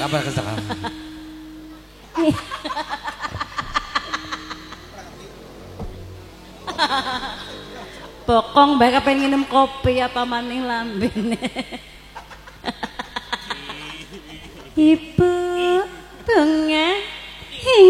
apa kesalahan? Bokong bae kepen minum kopi apa maning lambene. Ibu